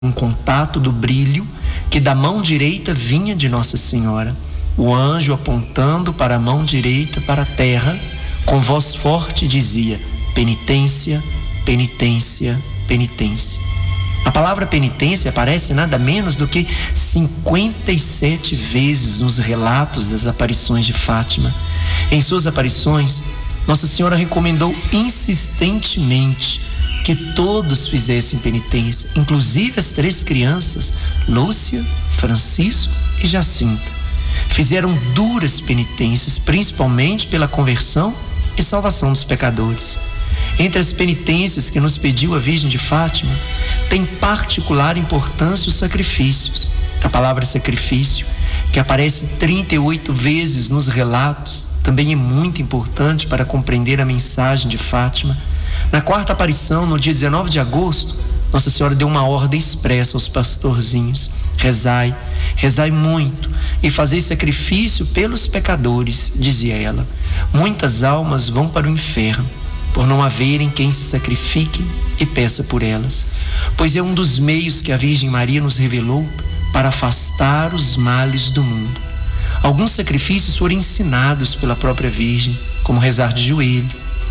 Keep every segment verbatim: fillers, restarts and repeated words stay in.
um contato do brilho que da mão direita vinha de Nossa Senhora. O anjo, apontando para a mão direita, para a terra, com voz forte dizia: penitência, penitência, penitência. A palavra penitência aparece nada menos do que cinquenta e sete vezes nos relatos das aparições de Fátima. Em suas aparições, Nossa Senhora recomendou insistentemente que todos fizessem penitência, inclusive as três crianças, Lúcia, Francisco e Jacinta. Fizeram duras penitências, principalmente pela conversão e salvação dos pecadores. Entre as penitências que nos pediu a Virgem de Fátima, tem particular importância os sacrifícios. A palavra sacrifício, que aparece trinta e oito vezes nos relatos, também é muito importante para compreender a mensagem de Fátima. Na quarta aparição, no dia dezenove de agosto, Nossa Senhora deu uma ordem expressa aos pastorzinhos: rezai, rezai muito e fazei sacrifício pelos pecadores, dizia ela. Muitas almas vão para o inferno por não haverem quem se sacrifique e peça por elas, pois é um dos meios que a Virgem Maria nos revelou para afastar os males do mundo. Alguns sacrifícios foram ensinados pela própria Virgem, como rezar de joelho,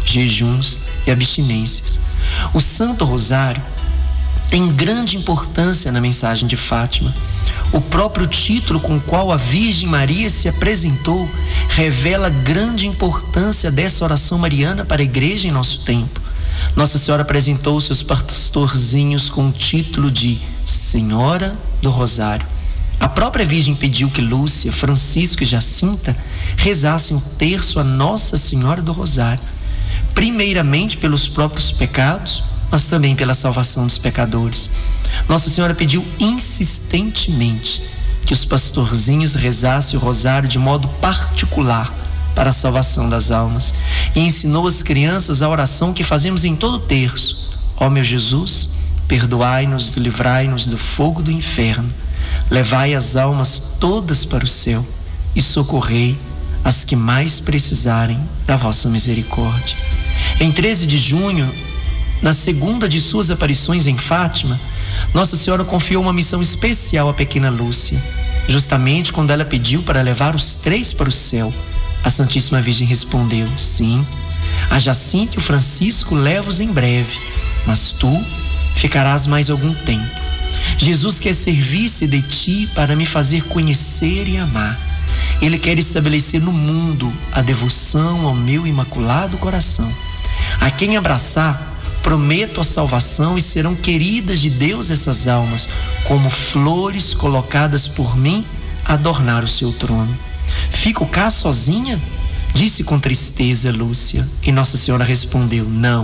jejuns e abstinências. O Santo Rosário tem grande importância na mensagem de Fátima. O próprio título com o qual a Virgem Maria se apresentou revela grande importância dessa oração mariana para a igreja em nosso tempo. Nossa Senhora apresentou seus pastorzinhos com o título de Senhora do Rosário. A própria Virgem pediu que Lúcia, Francisco e Jacinta rezassem o terço a Nossa Senhora do Rosário, primeiramente pelos próprios pecados, mas também pela salvação dos pecadores. Nossa Senhora pediu insistentemente que os pastorzinhos rezassem o rosário de modo particular para a salvação das almas, e ensinou às crianças a oração que fazemos em todo o terço: ó meu Jesus, perdoai-nos, livrai-nos do fogo do inferno, levai as almas todas para o céu e socorrei as que mais precisarem da vossa misericórdia. Em treze de junho, na segunda de suas aparições em Fátima, Nossa Senhora confiou uma missão especial à pequena Lúcia, justamente quando ela pediu para levar os três para o céu. A Santíssima Virgem respondeu: sim, a Jacinta e o Francisco levo-os em breve, mas tu ficarás mais algum tempo. Jesus quer servir-se de ti para me fazer conhecer e amar. Ele quer estabelecer no mundo a devoção ao meu imaculado coração. A quem abraçar, prometo a salvação, e serão queridas de Deus essas almas, como flores colocadas por mim a adornar o seu trono. Fico cá sozinha? Disse com tristeza Lúcia, e Nossa Senhora respondeu: não,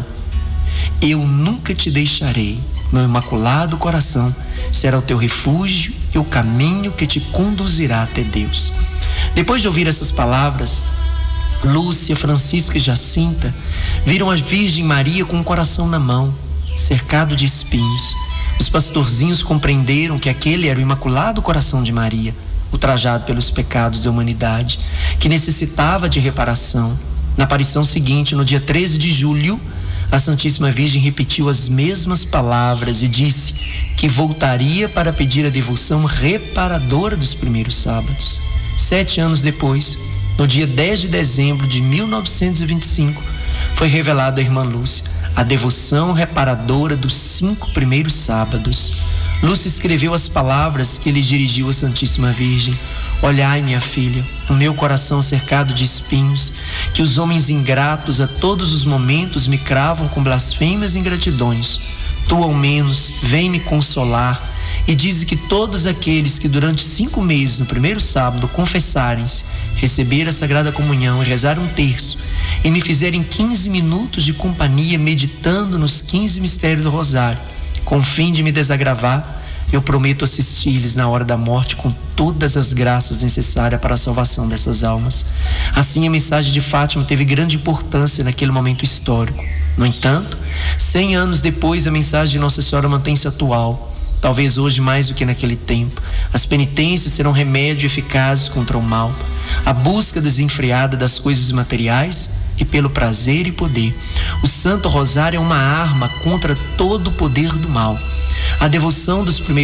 eu nunca te deixarei. Meu imaculado coração será o teu refúgio e o caminho que te conduzirá até Deus. Depois de ouvir essas palavras, Lúcia, Francisco e Jacinta viram a Virgem Maria com o coração na mão, cercado de espinhos. Os pastorzinhos compreenderam que aquele era o Imaculado Coração de Maria, ultrajado pelos pecados da humanidade, que necessitava de reparação. Na aparição seguinte, no dia treze de julho, a Santíssima Virgem repetiu as mesmas palavras e disse que voltaria para pedir a devoção reparadora dos primeiros sábados. Sete anos depois, no dia dez de dezembro de mil novecentos e vinte e cinco, foi revelado à irmã Lúcia a devoção reparadora dos cinco primeiros sábados. Lúcia escreveu as palavras que ele dirigiu à Santíssima Virgem: olhai, minha filha, o meu coração cercado de espinhos, que os homens ingratos a todos os momentos me cravam com blasfêmias e ingratidões. Tu, ao menos, vem me consolar e diz que todos aqueles que durante cinco meses no primeiro sábado confessarem-se, receber a Sagrada Comunhão e rezar um terço, e me fizerem quinze minutos de companhia meditando nos quinze mistérios do Rosário, com o fim de me desagravar, eu prometo assistir-lhes na hora da morte com todas as graças necessárias para a salvação dessas almas. Assim, a mensagem de Fátima teve grande importância naquele momento histórico. No entanto, cem anos depois, a mensagem de Nossa Senhora mantém-se atual, talvez hoje mais do que naquele tempo. As penitências serão remédio eficazes contra o mal, a busca desenfreada das coisas materiais e pelo prazer e poder. O Santo Rosário é uma arma contra todo o poder do mal. A devoção dos primeiros